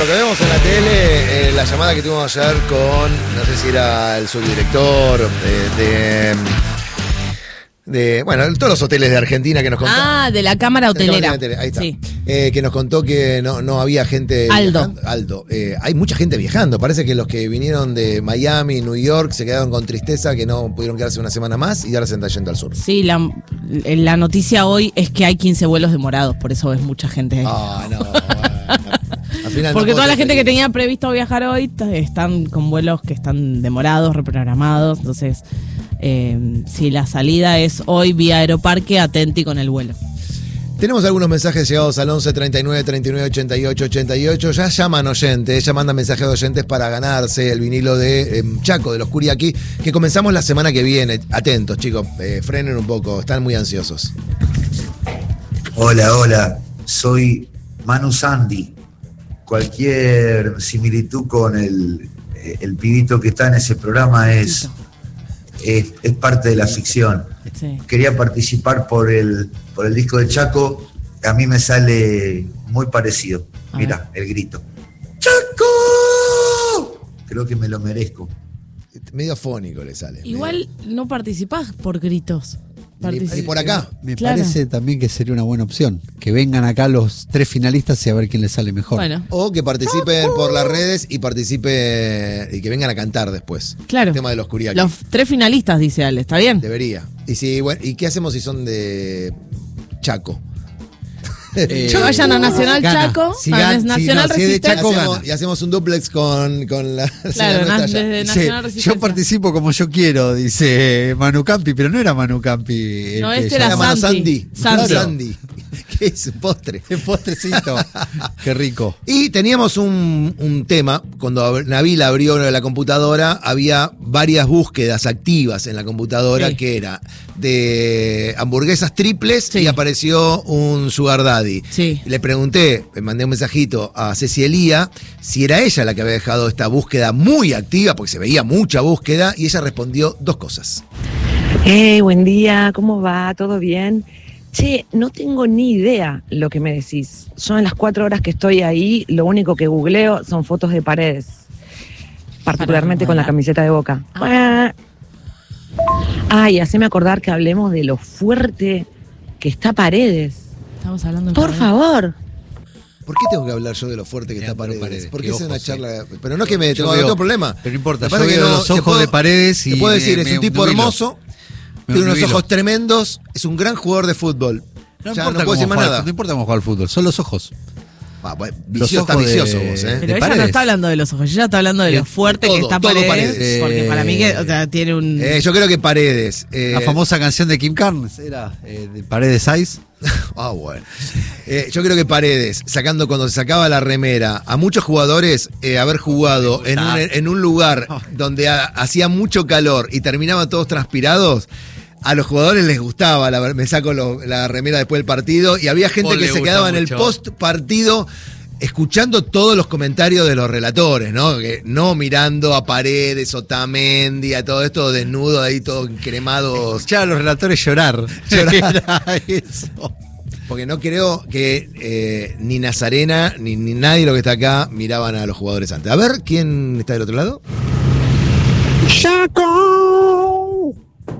lo que vemos en la tele, la llamada que tuvimos ayer con, no sé si era el subdirector bueno, todos los hoteles de Argentina que nos contó. De la Cámara Hotelera. Ahí está. Sí. Que nos contó que no había gente Aldo. Aldo. Hay mucha gente viajando. Parece que los que vinieron de Miami, New York, se quedaron con tristeza que no pudieron quedarse una semana más y ahora se están yendo al sur. Sí, la noticia hoy es que hay 15 vuelos demorados, por eso es mucha gente. Al final no porque toda la gente que tenía tenía previsto viajar hoy están con vuelos que están demorados, reprogramados. Entonces, si la salida es hoy vía Aeroparque, atenti con el vuelo. Tenemos algunos mensajes llegados al 11 39 39 88 88. Ya llaman oyentes, ya mandan mensajes de oyentes para ganarse el vinilo de Chaco, de los Curiaki, que comenzamos la semana que viene. Atentos, chicos, frenen un poco, están muy ansiosos. Hola, soy Manu Sandy. Cualquier similitud con el pibito que está en ese programa es parte de la ficción. Sí. Quería participar por el disco de Chaco. A mí me sale muy parecido. Mira, el grito. ¡Chaco! Creo que me lo merezco. Medio fónico le sale. Igual no participás por gritos. Ni por acá. Me parece también que sería una buena opción. Que vengan acá los 3 finalistas y a ver quién les sale mejor. Bueno. O que participen por las redes y que vengan a cantar después. Claro. El tema de los Curiaki. Los 3 finalistas, dice Ale, ¿está bien? Debería. ¿Y qué hacemos si son de Chaco? Que vayan a Nacional Chaco, Nacional Resistencia. Y hacemos un duplex con la claro, desde Nacional Resistencia. Yo participo como yo quiero, dice Manu Campi, pero no era Manu Campi. No, este era Sandy. Sandy. ¿Qué es? Un postre. Un postrecito. Qué rico. Y teníamos un tema, cuando Nabil abrió la computadora, había varias búsquedas activas en la computadora, que era de hamburguesas triples, y apareció un sugar daddy. Sí. Le pregunté, le mandé un mensajito a Ceci Elía si era ella la que había dejado esta búsqueda muy activa, porque se veía mucha búsqueda, y ella respondió 2 cosas. Buen día, ¿cómo va? ¿Todo bien? Che, no tengo ni idea lo que me decís. Yo en las 4 horas que estoy ahí, lo único que googleo son fotos de Paredes. Particularmente con la camiseta de Boca. Y haceme acordar que hablemos de lo fuerte que está Paredes. Estamos hablando de Por favor. ¿Por qué tengo que hablar yo de lo fuerte que está Paredes? Porque es una charla. Pero no es que no tengo problema. Pero no importa, yo veo los ojos de Paredes y. Te puedo decir, es un tipo hermoso, tiene unos ojos tremendos, es un gran jugador de fútbol. No ya importa no puedo decir más nada. No importa cómo juega al fútbol, son los ojos. Está vicioso vos, ¿eh? Pero ella no está hablando de los ojos, ella está hablando de lo fuerte que está Paredes. Porque para mí tiene un. Yo creo que Paredes. La famosa canción de Kim Carnes era de Paredes Ice. Bueno. Yo creo que Paredes, cuando se sacaba la remera, a muchos jugadores haber jugado en un lugar donde hacía mucho calor y terminaban todos transpirados. A los jugadores les gustaba, me saco la remera después del partido, y había gente que se quedaba en el post partido escuchando todos los comentarios de los relatores, ¿no? No mirando a Paredes, Otamendi, a todo esto desnudo ahí, todo encremado. Escuchaba a los relatores llorar. Era eso. Porque no creo que ni Nazarena ni nadie de lo que está acá miraban a los jugadores antes. A ver, ¿quién está del otro lado? ¡Chaco!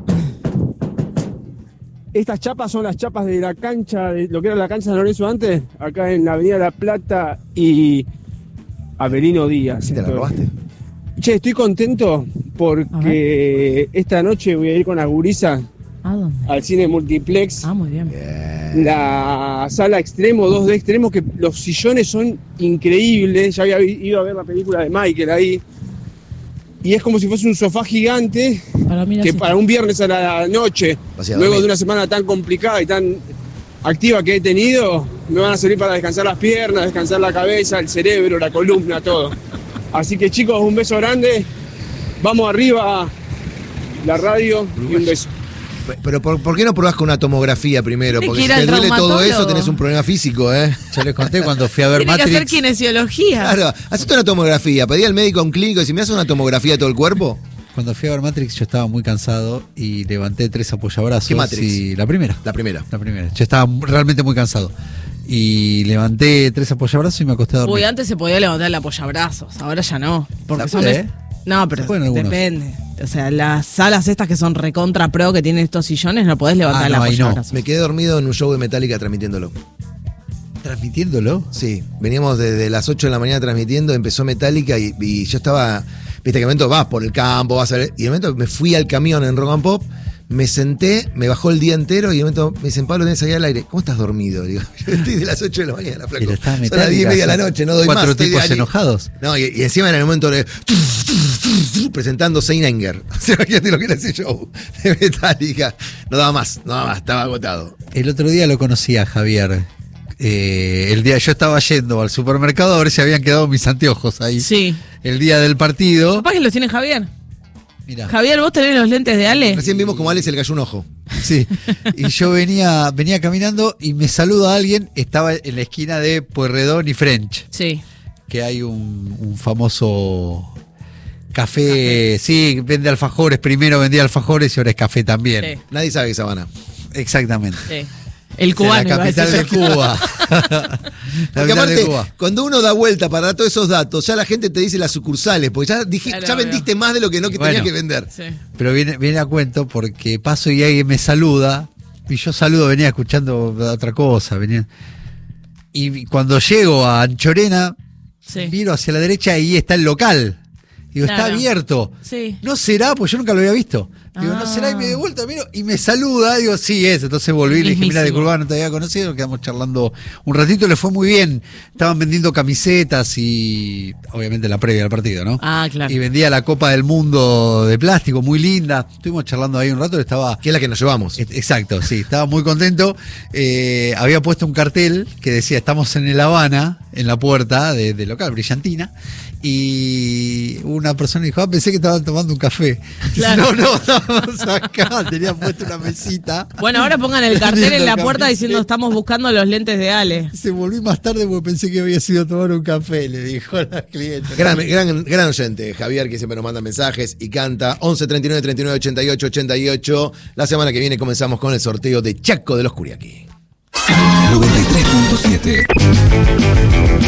Estas chapas son las chapas de la cancha, de lo que era la cancha de San Lorenzo antes, acá en la Avenida La Plata y Avelino Díaz. ¿Sí te la robaste? Che, estoy contento porque esta noche voy a ir con la gurisa al cine multiplex. Muy bien. La sala extremo, 2D extremo, que los sillones son increíbles. Ya había ido a ver la película de Michael ahí. Y es como si fuese un sofá gigante para un viernes a la noche, luego de una semana tan complicada y tan activa que he tenido, me van a servir para descansar las piernas, descansar la cabeza, el cerebro, la columna, todo. Así que chicos, un beso grande, vamos arriba, la radio y un beso. Pero ¿por qué no probás con una tomografía primero? Porque si te duele todo eso, tenés un problema físico, ¿eh? Yo les conté cuando fui a ver Matrix. Matrix. Tiene que hacer kinesiología. Claro, hacete una tomografía. Pedí al médico a un clínico y si me hace una tomografía de todo el cuerpo. Cuando fui a ver Matrix yo estaba muy cansado y levanté 3 apoyabrazos. ¿Qué Matrix? Y la primera. La primera. Yo estaba realmente muy cansado. Y levanté 3 apoyabrazos y me acosté a dormir. Uy, antes se podía levantar el apoyabrazos, ahora ya no. Porque son puede, No, pero depende. O sea, las salas estas que son recontra pro, que tienen estos sillones, no podés levantar el apoyabrazos. Me quedé dormido en un show de Metallica transmitiéndolo. ¿Transmitiéndolo? Sí, veníamos desde las 8 de la mañana transmitiendo, empezó Metallica y yo estaba, viste que de momento vas por el campo, vas a ver, y de momento me fui al camión en Rock and Pop, me senté, me bajó el día entero y de momento me dicen, Pablo, tenés ahí al aire, ¿cómo estás dormido? Digo, yo estoy de las 8 de la mañana, flaco. Son las 10:30 de la noche, no doy 4 más. 4 tipos enojados. No, y encima en el momento de presentando Saint Anger. O sea, imagínate lo que era ese show de Metallica. No daba más, estaba agotado. El otro día lo conocí a Javier. El día yo estaba yendo al supermercado a ver si habían quedado mis anteojos ahí. Sí. El día del partido. Capaz que los tiene Javier. Mirá. Javier, ¿vos tenés los lentes de Ale? Recién vimos como Ale se le cayó un ojo. Sí. Y yo venía caminando y me saluda alguien. Estaba en la esquina de Pueyrredón y French. Sí. Que hay un famoso café. Sí, vende alfajores. Primero vendía alfajores y ahora es café también. Sí. Nadie sabe que Sabana. Exactamente. Sí. El cubano. La capital de Cuba. Porque aparte, cuando uno da vuelta para dar todos esos datos, ya la gente te dice las sucursales, porque ya vendiste más de lo que tenías que vender. Sí. Pero viene a cuento porque paso y alguien me saluda, y yo saludo, venía escuchando otra cosa. Y cuando llego a Anchorena, miro hacia la derecha y está el local. Digo, está abierto. Sí. ¿No será? Pues yo nunca lo había visto. Digo, no será, y me de vuelta, miro, y me saluda, digo, sí es. Entonces volví y le dije, mira, disculpa, no te había conocido, nos quedamos charlando un ratito, le fue muy bien. Estaban vendiendo camisetas y obviamente la previa del partido, ¿no? Ah, claro. Y vendía la Copa del Mundo de plástico, muy linda. Estuvimos charlando ahí un rato, estaba... Que es la que nos llevamos. Exacto, sí, estaba muy contento. Había puesto un cartel que decía, estamos en el Habana, en la puerta del local, Brillantina. Y una persona dijo, pensé que estaban tomando un café. Claro. No, estábamos acá, tenía puesto una mesita. Bueno, ahora pongan el cartel en la puerta diciendo estamos buscando los lentes de Ale. Se volví más tarde porque pensé que había sido a tomar un café, le dijo a la cliente. Gran oyente, Javier, que siempre nos manda mensajes y canta. 11 39 39 88 88. La semana que viene comenzamos con el sorteo de Chaco de los Curiaqui. 93.7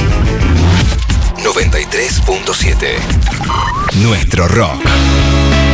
93.7 Nuestro rock.